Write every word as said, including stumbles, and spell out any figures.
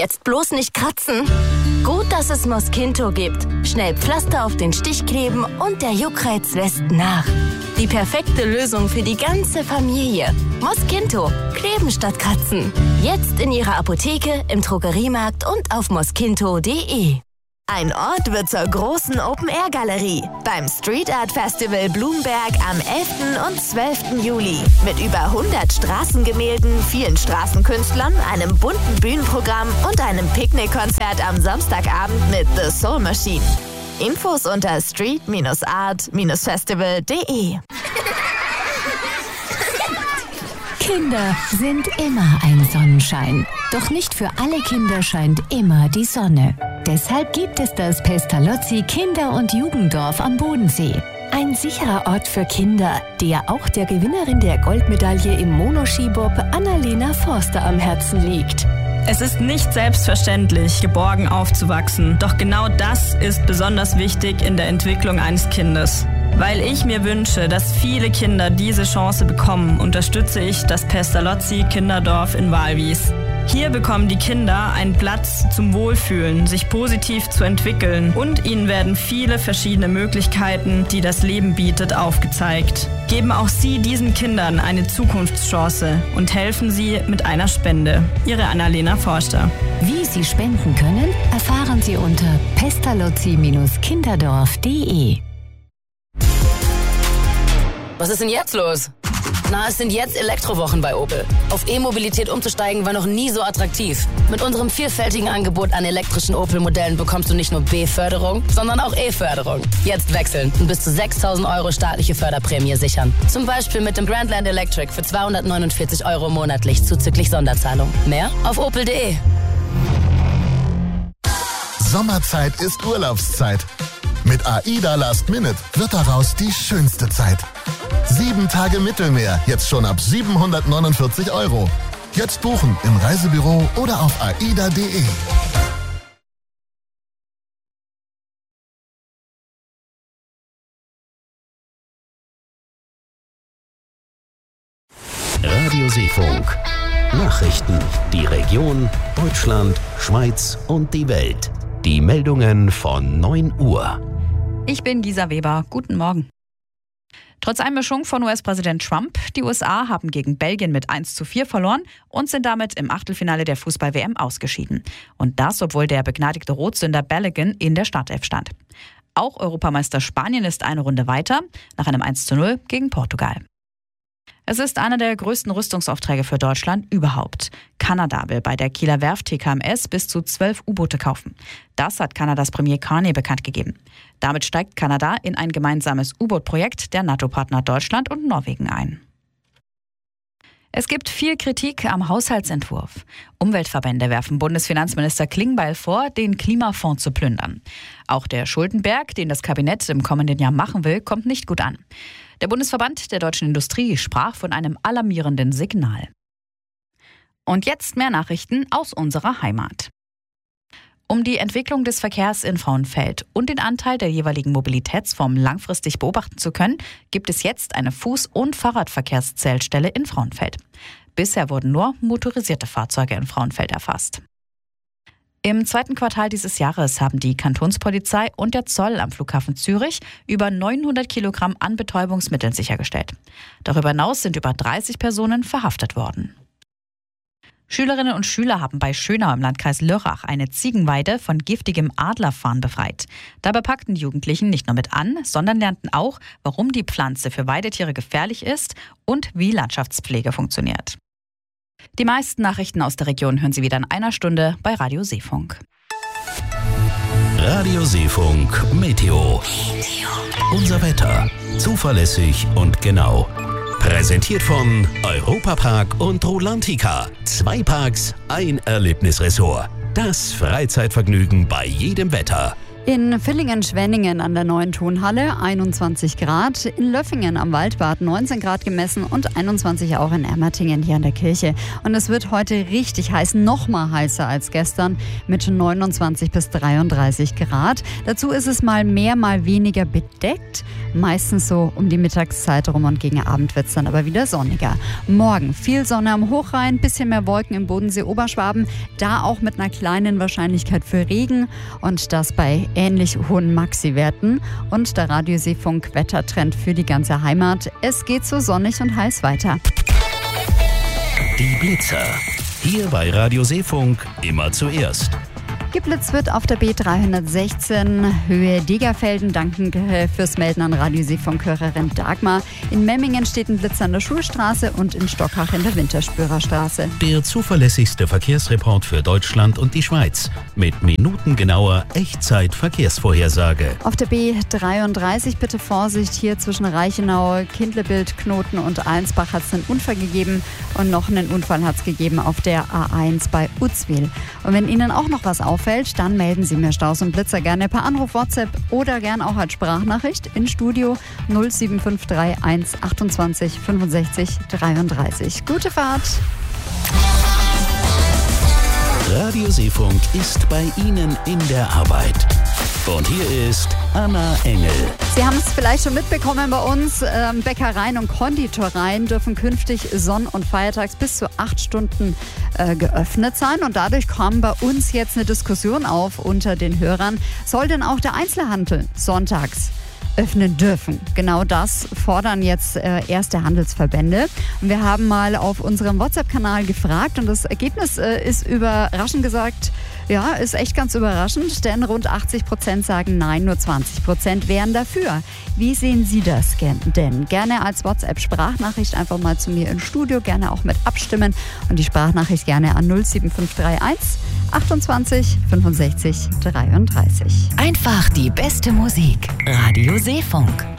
Jetzt bloß nicht kratzen. Gut, dass es Mosquinto gibt. Schnell Pflaster auf den Stich kleben und der Juckreiz lässt nach. Die perfekte Lösung für die ganze Familie. Mosquinto. Kleben statt kratzen. Jetzt in Ihrer Apotheke, im Drogeriemarkt und auf mosquinto punkt de. Ein Ort wird zur großen Open-Air-Galerie beim Street Art Festival Blumberg am elften und zwölften Juli. Mit über hundert Straßengemälden, vielen Straßenkünstlern, einem bunten Bühnenprogramm und einem Picknickkonzert am Samstagabend mit The Soul Machine. Infos unter street art festival punkt de. Kinder sind immer ein Sonnenschein. Doch nicht für alle Kinder scheint immer die Sonne. Deshalb gibt es das Pestalozzi Kinder- und Jugenddorf am Bodensee. Ein sicherer Ort für Kinder, der auch der Gewinnerin der Goldmedaille im Monoskibob Annalena Forster am Herzen liegt. Es ist nicht selbstverständlich, geborgen aufzuwachsen. Doch genau das ist besonders wichtig in der Entwicklung eines Kindes. Weil ich mir wünsche, dass viele Kinder diese Chance bekommen, unterstütze ich das Pestalozzi Kinderdorf in Walwies. Hier bekommen die Kinder einen Platz zum Wohlfühlen, sich positiv zu entwickeln und ihnen werden viele verschiedene Möglichkeiten, die das Leben bietet, aufgezeigt. Geben auch Sie diesen Kindern eine Zukunftschance und helfen Sie mit einer Spende. Ihre Annalena Forster. Wie Sie spenden können, erfahren Sie unter pestalozzi kinderdorf punkt de. Was ist denn jetzt los? Na, es sind jetzt Elektrowochen bei Opel. Auf E-Mobilität umzusteigen war noch nie so attraktiv. Mit unserem vielfältigen Angebot an elektrischen Opel-Modellen bekommst du nicht nur B-Förderung, sondern auch E-Förderung. Jetzt wechseln und bis zu sechstausend Euro staatliche Förderprämie sichern. Zum Beispiel mit dem Grandland Electric für zweihundertneunundvierzig Euro monatlich zuzüglich Sonderzahlung. Mehr auf opel punkt de. Sommerzeit ist Urlaubszeit. Mit AIDA Last Minute wird daraus die schönste Zeit. Sieben Tage Mittelmeer, jetzt schon ab siebenhundertneunundvierzig Euro. Jetzt buchen im Reisebüro oder auf aida punkt de. Radio Seefunk. Nachrichten, die Region, Deutschland, Schweiz und die Welt. Die Meldungen von neun Uhr. Ich bin Gisa Weber. Guten Morgen. Trotz Einmischung von U S-Präsident Trump, die U S A haben gegen Belgien mit eins zu vier verloren und sind damit im Achtelfinale der Fußball-W M ausgeschieden. Und das, obwohl der begnadigte Rotsünder Balogun in der Startelf stand. Auch Europameister Spanien ist eine Runde weiter, nach einem eins zu null gegen Portugal. Es ist einer der größten Rüstungsaufträge für Deutschland überhaupt. Kanada will bei der Kieler Werft T K M S bis zu zwölf U-Boote kaufen. Das hat Kanadas Premier Carney bekannt gegeben. Damit steigt Kanada in ein gemeinsames U-Boot-Projekt der NATO-Partner Deutschland und Norwegen ein. Es gibt viel Kritik am Haushaltsentwurf. Umweltverbände werfen Bundesfinanzminister Klingbeil vor, den Klimafonds zu plündern. Auch der Schuldenberg, den das Kabinett im kommenden Jahr machen will, kommt nicht gut an. Der Bundesverband der deutschen Industrie sprach von einem alarmierenden Signal. Und jetzt mehr Nachrichten aus unserer Heimat. Um die Entwicklung des Verkehrs in Frauenfeld und den Anteil der jeweiligen Mobilitätsformen langfristig beobachten zu können, gibt es jetzt eine Fuß- und Fahrradverkehrszählstelle in Frauenfeld. Bisher wurden nur motorisierte Fahrzeuge in Frauenfeld erfasst. Im zweiten Quartal dieses Jahres haben die Kantonspolizei und der Zoll am Flughafen Zürich über neunhundert Kilogramm an Betäubungsmitteln sichergestellt. Darüber hinaus sind über dreißig Personen verhaftet worden. Schülerinnen und Schüler haben bei Schönau im Landkreis Lörrach eine Ziegenweide von giftigem Adlerfarn befreit. Dabei packten die Jugendlichen nicht nur mit an, sondern lernten auch, warum die Pflanze für Weidetiere gefährlich ist und wie Landschaftspflege funktioniert. Die meisten Nachrichten aus der Region hören Sie wieder in einer Stunde bei Radio Seefunk. Radio Seefunk Meteo. Meteo. Unser Wetter. Zuverlässig und genau. Präsentiert von Europapark und Rolantica. Zwei Parks, ein Erlebnisressort. Das Freizeitvergnügen bei jedem Wetter. In Villingen-Schwenningen an der neuen Tonhalle einundzwanzig Grad, in Löffingen am Waldbad neunzehn Grad gemessen und einundzwanzig auch in Ermatingen hier an der Kirche. Und es wird heute richtig heiß, noch mal heißer als gestern mit neunundzwanzig bis dreiunddreißig Grad. Dazu ist es mal mehr, mal weniger bedeckt, meistens so um die Mittagszeit rum und gegen Abend wird es dann aber wieder sonniger. Morgen viel Sonne am Hochrhein, bisschen mehr Wolken im Bodensee Oberschwaben, da auch mit einer kleinen Wahrscheinlichkeit für Regen und das bei ähnlich hohen Maxi-Werten. Und der Radioseefunk-Wettertrend für die ganze Heimat. Es geht so sonnig und heiß weiter. Die Blitzer. Hier bei Radioseefunk immer zuerst. Geblitzt wird auf der B dreihundertsechzehn Höhe Degerfelden. Danke fürs Melden an Radioseefunk-Hörerin Dagmar. In Memmingen steht ein Blitzer an der Schulstraße und in Stockach in der Winterspürerstraße. Der zuverlässigste Verkehrsreport für Deutschland und die Schweiz. Mit minutengenauer Echtzeit-Verkehrsvorhersage. Auf der B dreiunddreißig bitte Vorsicht. Hier zwischen Reichenau, Kindlebild, Knoten und Allensbach hat es einen Unfall gegeben. Und noch einen Unfall hat es gegeben auf der A eins bei Uzwil. Und wenn Ihnen auch noch was auffällt, dann melden Sie mir Staus und Blitzer gerne per Anruf, WhatsApp oder gerne auch als Sprachnachricht in Studio null sieben fünf drei eins achtundzwanzig fünfundsechzig dreiunddreißig. Gute Fahrt! Radioseefunk ist bei Ihnen in der Arbeit. Und hier ist Anna Engel. Sie haben es vielleicht schon mitbekommen bei uns. Ähm, Bäckereien und Konditoreien dürfen künftig sonn- und feiertags bis zu acht Stunden äh, geöffnet sein. Und dadurch kam bei uns jetzt eine Diskussion auf unter den Hörern. Soll denn auch der Einzelhandel sonntags öffnen dürfen? Genau das fordern jetzt äh, erste Handelsverbände. Und wir haben mal auf unserem WhatsApp-Kanal gefragt und das Ergebnis äh, ist überraschend gesagt, ja, ist echt ganz überraschend, denn rund achtzig Prozent sagen nein, nur zwanzig Prozent wären dafür. Wie sehen Sie das denn? Gerne als WhatsApp-Sprachnachricht einfach mal zu mir ins Studio, gerne auch mit abstimmen und die Sprachnachricht gerne an null sieben fünf drei eins achtundzwanzig fünfundsechzig dreiunddreißig. Einfach die beste Musik. Radio Seefunk.